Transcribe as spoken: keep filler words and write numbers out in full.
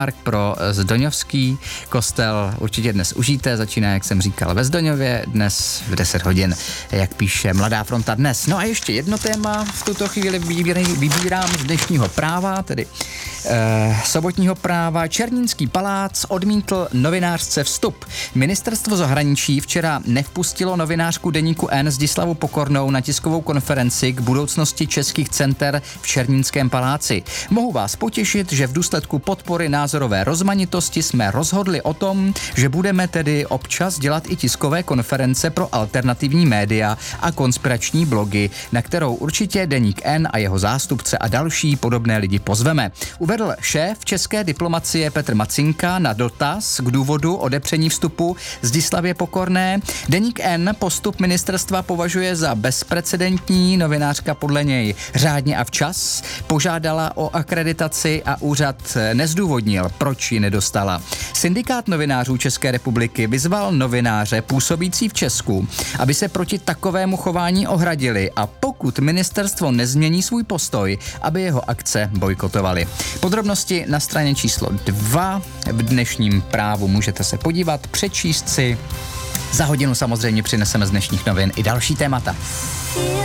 pro Zdoňovský kostel určitě dnes užijte, začíná, jak jsem říkal, ve Zdoňově, dnes v deset hodin, jak píše Mladá fronta dnes. No a ještě jedno téma v tuto chvíli vybírám z dnešního práva, tedy eh, sobotního práva. Černínský palác odmítl novinářce vstup. Ministerstvo zahraničí včera nevpustilo novinářku deníku N Zdislavu Pokornou na tiskovou konferenci k budoucnosti českých center v Černínském paláci. Mohu vás potěšit, že v důsledku podpory názorové rozmanitosti jsme rozhodli o tom, že budeme tedy občas dělat i tiskové konference pro alternativní média a konspirační blogy, na kterou určitě deník N a jeho zástupce a další podobné lidi pozveme. Uvedl šéf české diplomacie Petr Macinka na dotaz k důvodu odepření vstupu Zdislavě Pokorné. Deník N postup ministerstva považuje za bezprecedentní, novinářka podle něj řádně a včas požádala o akreditaci a úřad nezdůvodnil, proč ji nedostala. Syndikát novinářů České republiky vyzval novináře působící v Česku, aby se proti takovému chování ohradili a pokud ministerstvo nezmění svůj postoj, aby jeho akce bojkotovali. Podrobnosti na straně číslo dva v dnešním právu můžete se podívat, přečíst si. Za hodinu samozřejmě přineseme z dnešních novin i další témata.